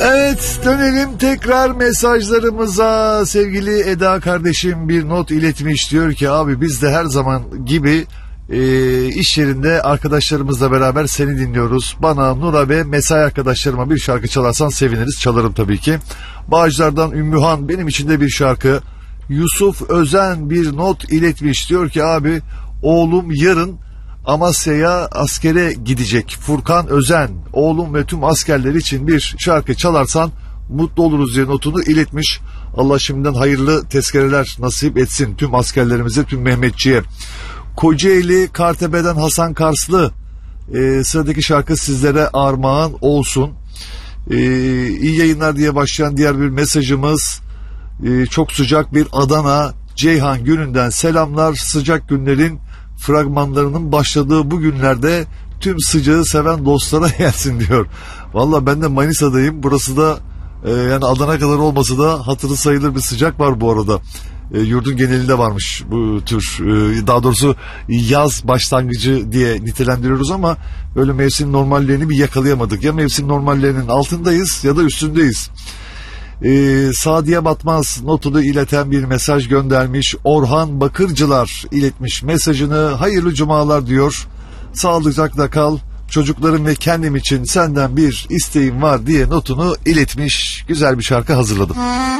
Evet, dönelim tekrar mesajlarımıza. Sevgili Eda kardeşim bir not iletmiş, diyor ki abi biz de her zaman gibi iş yerinde arkadaşlarımızla beraber seni dinliyoruz. Bana, Nur'a ve mesai arkadaşlarıma bir şarkı çalarsan seviniriz. Çalarım tabii ki. Bağcılar'dan Ümmühan benim için de bir şarkı. Yusuf Özen bir not iletmiş, diyor ki abi oğlum yarın Amasya'ya askere gidecek. Furkan Özen, oğlum ve tüm askerler için bir şarkı çalarsan mutlu oluruz diye notunu iletmiş. Allah şimdiden hayırlı tezkereler nasip etsin tüm askerlerimize, tüm Mehmetçiğe. Kocaeli Kartepe'den Hasan Karslı, sıradaki şarkı sizlere armağan olsun. İyi yayınlar diye başlayan diğer bir mesajımız, çok sıcak bir Adana Ceyhan gününden selamlar. Sıcak günlerin fragmanlarının başladığı bu günlerde tüm sıcağı seven dostlara gelsin diyor. Valla ben de Manisa'dayım. Burası da yani Adana kadar olmasa da hatırı sayılır bir sıcak var bu arada. Yurdun genelinde varmış bu tür, daha doğrusu yaz başlangıcı diye nitelendiriyoruz ama böyle mevsim normallerini bir yakalayamadık. Ya mevsim normallerinin altındayız ya da üstündeyiz. Sadiye Batmaz notunu ileten bir mesaj göndermiş. Orhan Bakırcılar iletmiş mesajını. Hayırlı cumalar diyor. Sağlıcakla kal. Çocuklarım ve kendim için senden bir isteğim var diye notunu iletmiş. Güzel bir şarkı hazırladım.